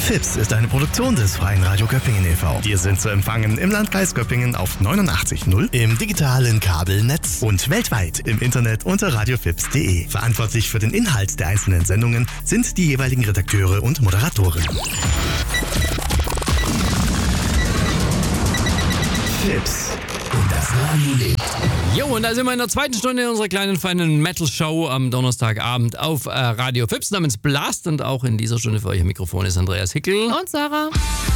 FIPS ist eine Produktion des Freien Radio Göppingen e.V. Wir sind zu empfangen im Landkreis Göppingen auf 89.0, im digitalen Kabelnetz und weltweit im Internet unter radiofips.de. Verantwortlich für den Inhalt der einzelnen Sendungen sind die jeweiligen Redakteure und Moderatoren. FIPS. Und das Radio lebt. Jo, und da sind wir in der zweiten Stunde unserer kleinen feinen Metal-Show am Donnerstagabend auf Radio FIPS namens Blast. Und auch in dieser Stunde für euch am Mikrofon ist Andreas Hickel. Und Sarah.